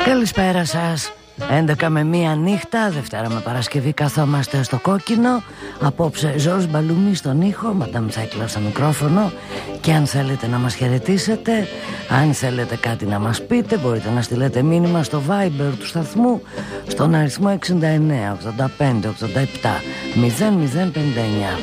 Καλησπέρα σας. 11 με 1 νύχτα, Δευτέρα με Παρασκευή καθόμαστε στο κόκκινο. Απόψε Ζορς Μπαλουμί στον ήχο, Μαντάμ Τσάικλα στο μικρόφωνο. Και αν θέλετε να μας χαιρετήσετε, αν θέλετε κάτι να μας πείτε, μπορείτε να στείλετε μήνυμα στο Viber του σταθμού στον αριθμό 69 85 87 0059.